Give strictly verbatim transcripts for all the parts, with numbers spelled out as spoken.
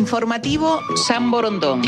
Informativo San Borondón.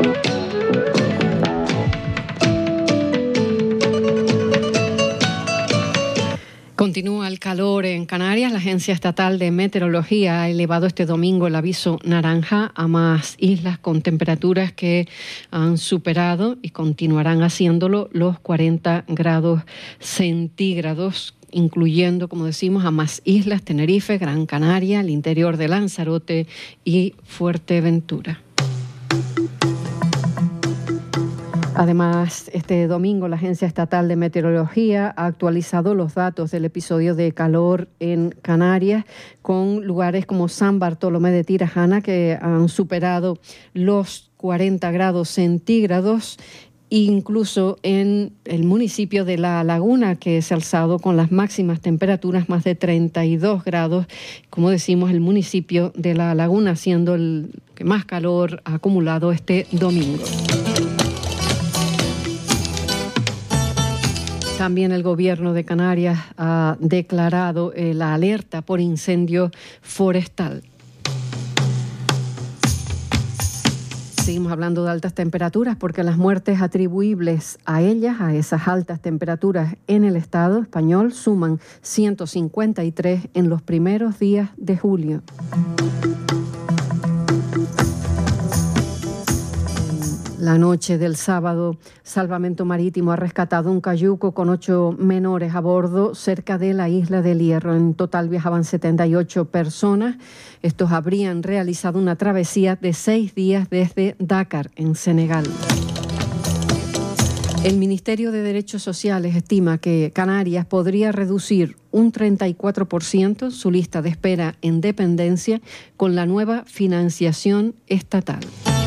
Continúa el calor en Canarias. La Agencia Estatal de Meteorología ha elevado este domingo el aviso naranja a más islas con temperaturas que han superado y continuarán haciéndolo los cuarenta grados centígrados, incluyendo, como decimos, a más islas: Tenerife, Gran Canaria, el interior de Lanzarote y Fuerteventura. Además, este domingo la Agencia Estatal de Meteorología ha actualizado los datos del episodio de calor en Canarias, con lugares como San Bartolomé de Tirajana que han superado los cuarenta grados centígrados, incluso en el municipio de La Laguna, que se ha alzado con las máximas temperaturas más de treinta y dos grados. Como decimos, el municipio de La Laguna siendo el que más calor ha acumulado este domingo. También el Gobierno de Canarias ha declarado eh, la alerta por incendio forestal. Seguimos hablando de altas temperaturas porque las muertes atribuibles a ellas, a esas altas temperaturas en el Estado español, suman ciento cincuenta y tres en los primeros días de julio. La noche del sábado, Salvamento Marítimo ha rescatado un cayuco con ocho menores a bordo cerca de la isla del Hierro. En total viajaban setenta y ocho personas. Estos habrían realizado una travesía de seis días desde Dakar, en Senegal. El Ministerio de Derechos Sociales estima que Canarias podría reducir un treinta y cuatro por ciento su lista de espera en dependencia con la nueva financiación estatal.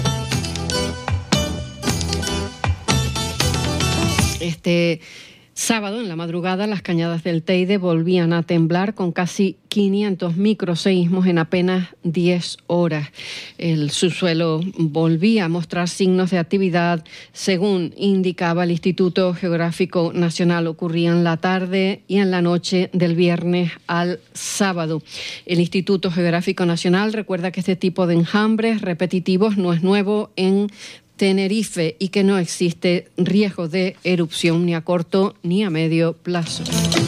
Este sábado, en la madrugada, las cañadas del Teide volvían a temblar con casi quinientos microseísmos en apenas diez horas. El subsuelo volvía a mostrar signos de actividad, según indicaba el Instituto Geográfico Nacional. Ocurría en la tarde y en la noche del viernes al sábado. El Instituto Geográfico Nacional recuerda que este tipo de enjambres repetitivos no es nuevo en Tenerife y que no existe riesgo de erupción ni a corto ni a medio plazo.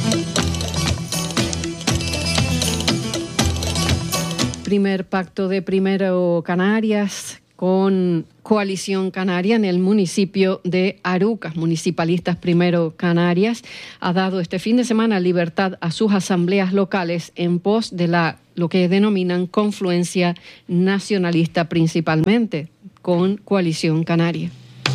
Primer pacto de Primero Canarias con Coalición Canaria en el municipio de Arucas. Municipalistas Primero Canarias ha dado este fin de semana libertad a sus asambleas locales en pos de la lo que denominan confluencia nacionalista, principalmente con Coalición Canaria.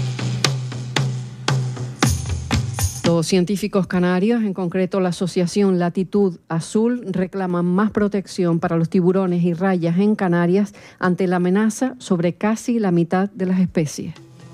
Los científicos canarios, en concreto la Asociación Latitud Azul, reclaman más protección para los tiburones y rayas en Canarias ante la amenaza sobre casi la mitad de las especies.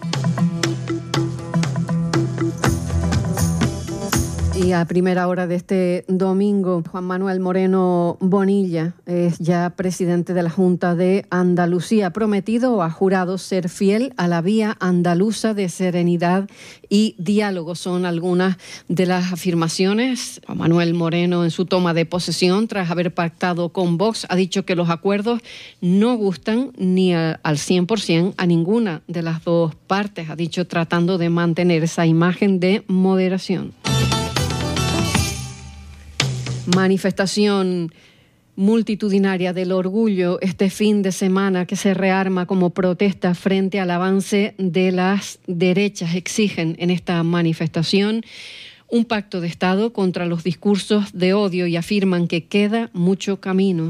Y a primera hora de este domingo, Juan Manuel Moreno Bonilla es ya presidente de la Junta de Andalucía. Ha prometido o ha jurado ser fiel a la vía andaluza de serenidad y diálogo. Son algunas de las afirmaciones. Juan Manuel Moreno, en su toma de posesión, tras haber pactado con Vox, ha dicho que los acuerdos no gustan ni a, al cien por ciento a ninguna de las dos partes. Ha dicho, tratando de mantener esa imagen de moderación. Manifestación multitudinaria del orgullo este fin de semana que se rearma como protesta frente al avance de las derechas. Exigen en esta manifestación un pacto de Estado contra los discursos de odio y afirman que queda mucho camino.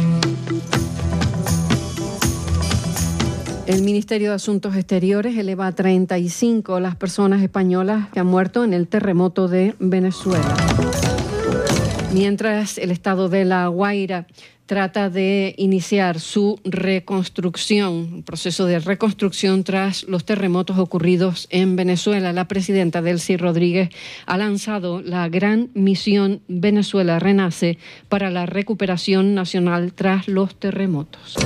El Ministerio de Asuntos Exteriores eleva a treinta y cinco las personas españolas que han muerto en el terremoto de Venezuela. Mientras el Estado de La Guaira trata de iniciar su reconstrucción, un proceso de reconstrucción tras los terremotos ocurridos en Venezuela, la presidenta Delcy Rodríguez ha lanzado la gran misión Venezuela Renace para la recuperación nacional tras los terremotos.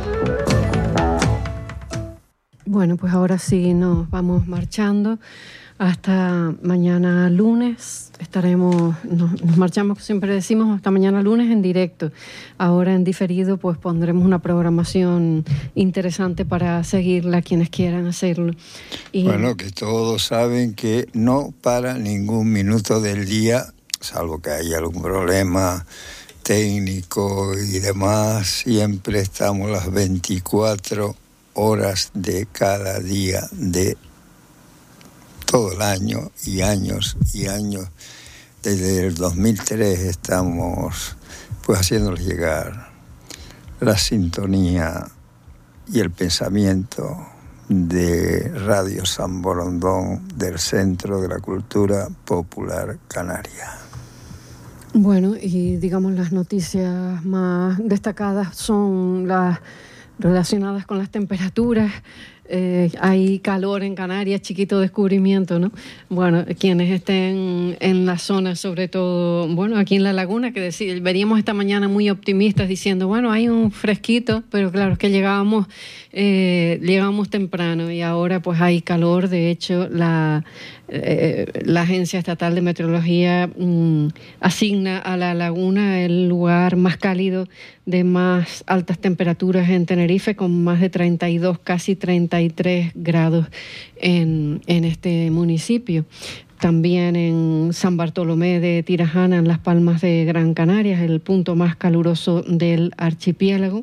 Bueno, pues ahora sí nos vamos marchando. hasta mañana lunes. Estaremos, nos, nos marchamos, siempre decimos, hasta mañana lunes en directo. Ahora en diferido, pues pondremos una programación interesante para seguirla quienes quieran hacerlo. Y bueno, que todos saben que no para ningún minuto del día, salvo que haya algún problema técnico y demás, siempre estamos las veinticuatro horas de cada día de todo el año y años y años. Desde el dos mil tres estamos pues haciéndoles llegar la sintonía y el pensamiento de Radio San Borondón del Centro de la Cultura Popular Canaria. Bueno, y digamos las noticias más destacadas son las relacionadas con las temperaturas. Eh, hay calor en Canarias, chiquito descubrimiento, ¿no? Bueno, quienes estén en la zona, sobre todo, bueno, aquí en La Laguna, que decir, veníamos esta mañana muy optimistas diciendo, bueno, hay un fresquito, pero claro, es que llegábamos, eh, llegábamos temprano y ahora pues hay calor. De hecho, la, eh, la Agencia Estatal de Meteorología mmm, asigna a La Laguna el lugar más cálido de más altas temperaturas en Tenerife, con más de treinta y dos, casi treinta y tres grados en, en este municipio. También en San Bartolomé de Tirajana, en Las Palmas de Gran Canaria, el punto más caluroso del archipiélago.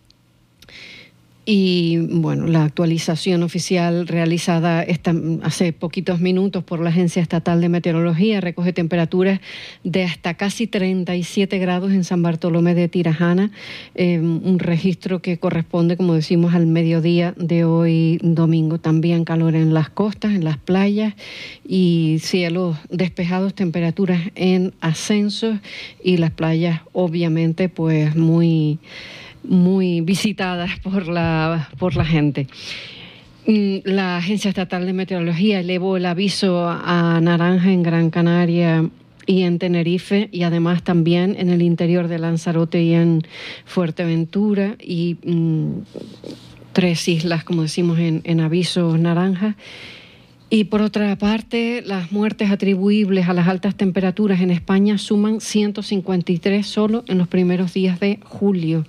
Y bueno, la actualización oficial realizada esta, hace poquitos minutos por la Agencia Estatal de Meteorología recoge temperaturas de hasta casi treinta y siete grados en San Bartolomé de Tirajana, eh, un registro que corresponde, como decimos, al mediodía de hoy domingo. También calor en las costas, en las playas y cielos despejados, temperaturas en ascenso y las playas obviamente pues muy... muy visitadas por la, por la gente. La Agencia Estatal de Meteorología elevó el aviso a naranja en Gran Canaria y en Tenerife, y además también en el interior de Lanzarote y en Fuerteventura, y mmm, tres islas, como decimos, en, en aviso naranja. Y por otra parte, las muertes atribuibles a las altas temperaturas en España suman ciento cincuenta y tres solo en los primeros días de julio.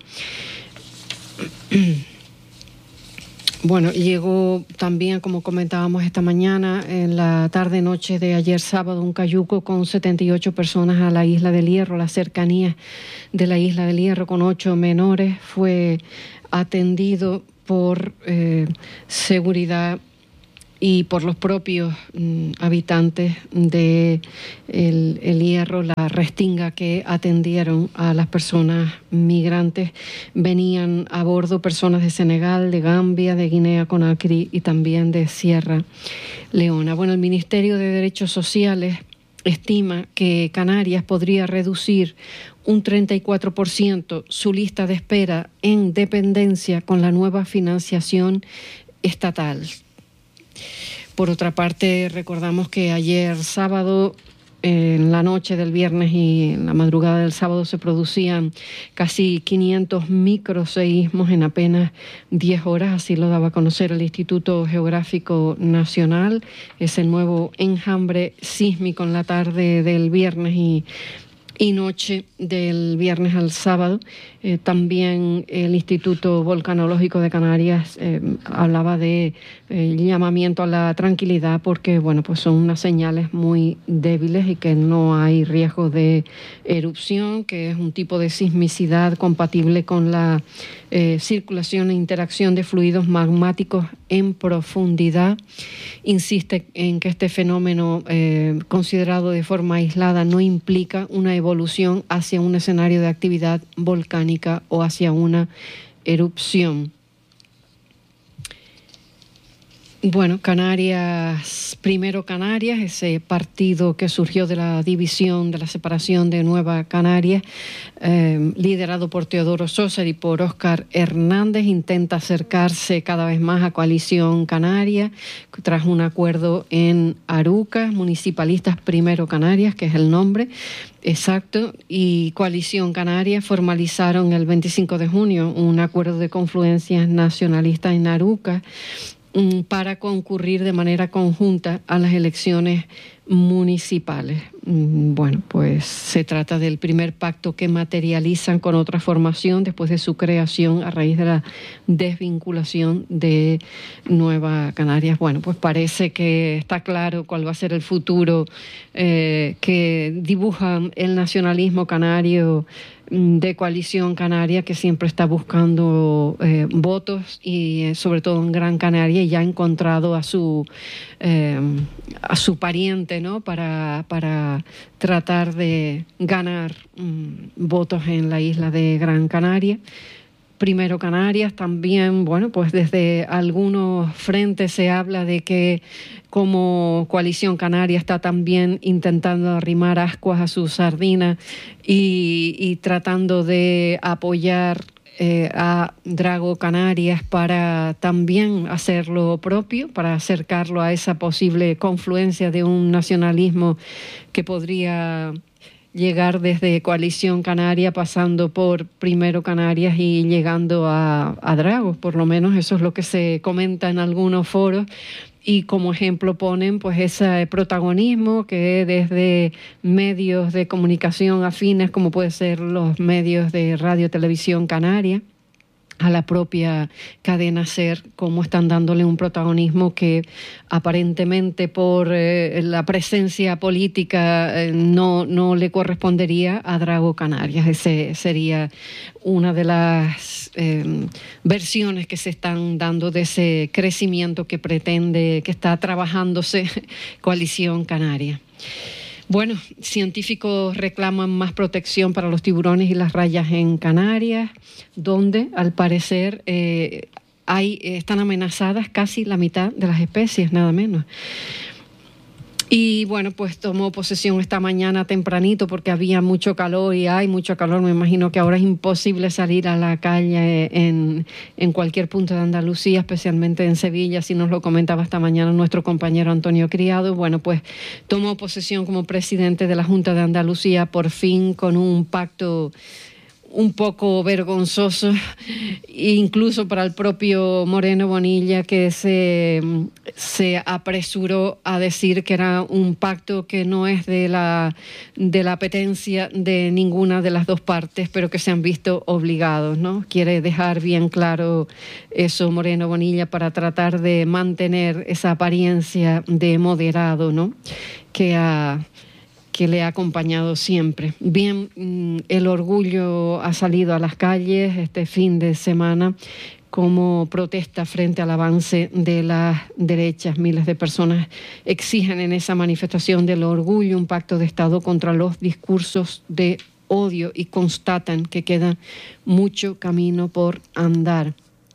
Bueno, llegó también, como comentábamos esta mañana, en la tarde-noche de ayer sábado, un cayuco con setenta y ocho personas a la Isla del Hierro, las cercanías de la Isla del Hierro, con ocho menores. Fue atendido por eh, seguridad y por los propios mm, habitantes de el, el Hierro, la restinga que atendieron a las personas migrantes. Venían a bordo personas de Senegal, de Gambia, de Guinea-Conakry y también de Sierra Leona. Bueno, el Ministerio de Derechos Sociales estima que Canarias podría reducir un treinta y cuatro por ciento su lista de espera en dependencia con la nueva financiación estatal. Por otra parte, recordamos que ayer sábado, en la noche del viernes y en la madrugada del sábado, se producían casi quinientos microseísmos en apenas diez horas, así lo daba a conocer el Instituto Geográfico Nacional. Es el nuevo enjambre sísmico en la tarde del viernes y y noche del viernes al sábado. Eh, también el Instituto Volcanológico de Canarias eh, hablaba de eh, llamamiento a la tranquilidad, porque bueno, pues son unas señales muy débiles y que no hay riesgo de erupción, que es un tipo de sismicidad compatible con la eh, circulación e interacción de fluidos magmáticos en profundidad. Insiste en que este fenómeno eh, considerado de forma aislada no implica una evolución hacia un escenario de actividad volcánica o hacia una erupción. Bueno, Canarias, primero Canarias, ese partido que surgió de la división, de la separación de Nueva Canarias, eh, liderado por Teodoro Soser y por Óscar Hernández, intenta acercarse cada vez más a Coalición Canaria, tras un acuerdo en Aruca. Municipalistas Primero Canarias, que es el nombre exacto, y Coalición Canaria formalizaron el veinticinco de junio un acuerdo de confluencias nacionalistas en Aruca. para concurrir de manera conjunta a las elecciones municipales. Bueno, pues se trata del primer pacto que materializan con otra formación después de su creación a raíz de la desvinculación de Nueva Canarias. Bueno, pues parece que está claro cuál va a ser el futuro eh, que dibuja el nacionalismo canario de Coalición Canaria, que siempre está buscando eh, votos y eh, sobre todo en Gran Canaria, y ya ha encontrado a su eh, a su pariente, ¿no? para, para tratar de ganar um, votos en la isla de Gran Canaria. Primero Canarias también, bueno, pues desde algunos frentes se habla de que como Coalición Canaria está también intentando arrimar ascuas a su sardina y, y tratando de apoyar eh, a Drago Canarias para también hacer lo propio, para acercarlo a esa posible confluencia de un nacionalismo que podría llegar desde Coalición Canaria, pasando por Primero Canarias y llegando a, a Dragos. Por lo menos eso es lo que se comenta en algunos foros, y como ejemplo ponen pues ese protagonismo que desde medios de comunicación afines, como pueden ser los medios de Radio Televisión Canaria, a la propia cadena SER, cómo están dándole un protagonismo que aparentemente por eh, la presencia política eh, no, no le correspondería a Drago Canarias. Ese sería una de las eh, versiones que se están dando de ese crecimiento que pretende, que está trabajándose Coalición Canaria. Bueno, científicos reclaman más protección para los tiburones y las rayas en Canarias, donde al parecer eh, hay, están amenazadas casi la mitad de las especies, nada menos. Y bueno, pues tomó posesión esta mañana tempranito porque había mucho calor y hay mucho calor. Me imagino que ahora es imposible salir a la calle en, en cualquier punto de Andalucía, especialmente en Sevilla, si nos lo comentaba esta mañana nuestro compañero Antonio Criado. Bueno, pues tomó posesión como presidente de la Junta de Andalucía, por fin, con un pacto un poco vergonzoso, incluso para el propio Moreno Bonilla, que se, se apresuró a decir que era un pacto que no es de la, de la apetencia de ninguna de las dos partes, pero que se han visto obligados, ¿no? Quiere dejar bien claro eso Moreno Bonilla para tratar de mantener esa apariencia de moderado, ¿no? que ha... que le ha acompañado siempre. Bien, el orgullo ha salido a las calles este fin de semana como protesta frente al avance de las derechas. Miles de personas exigen en esa manifestación del orgullo un pacto de Estado contra los discursos de odio y constatan que queda mucho camino por andar.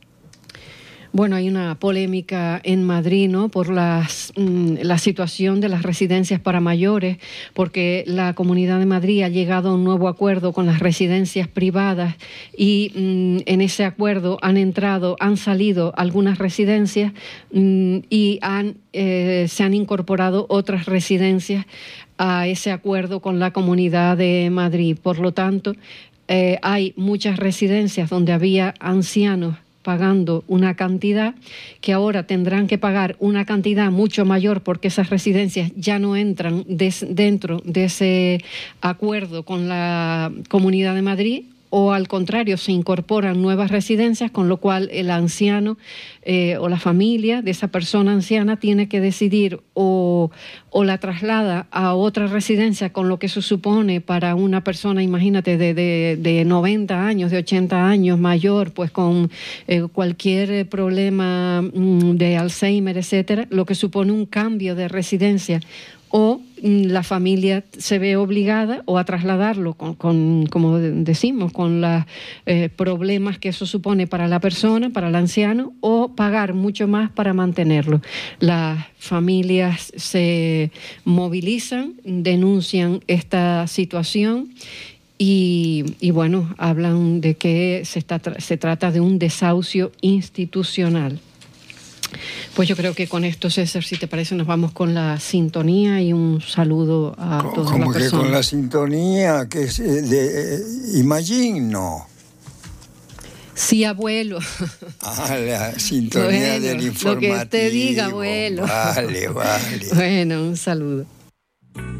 Bueno, hay una polémica en Madrid, ¿no?, por las, mmm, la situación de las residencias para mayores, porque la Comunidad de Madrid ha llegado a un nuevo acuerdo con las residencias privadas y mmm, en ese acuerdo han entrado, han salido algunas residencias mmm, y han, eh, se han incorporado otras residencias a ese acuerdo con la Comunidad de Madrid. Por lo tanto, eh, hay muchas residencias donde había ancianos pagando una cantidad que ahora tendrán que pagar una cantidad mucho mayor porque esas residencias ya no entran des, dentro de ese acuerdo con la Comunidad de Madrid, o al contrario, se incorporan nuevas residencias, con lo cual el anciano eh, o la familia de esa persona anciana tiene que decidir o, o la traslada a otra residencia, con lo que eso supone para una persona, imagínate, de, de, de noventa años, de ochenta años, mayor, pues con eh, cualquier problema mm, de Alzheimer, etcétera, lo que supone un cambio de residencia, o la familia se ve obligada o a trasladarlo con, con como decimos, con los eh, problemas que eso supone para la persona, para el anciano, o pagar mucho más para mantenerlo. Las familias se movilizan, denuncian esta situación y, y bueno, hablan de que se, está, se trata de un desahucio institucional. Pues yo creo que con esto, César, si te parece, nos vamos con la sintonía y un saludo a todas las personas. ¿Cómo que con la sintonía? Que es de Imagine, no. Sí, abuelo. Ah, la sintonía bueno, del informativo. Lo que usted diga, abuelo. Vale, vale. Bueno, un saludo.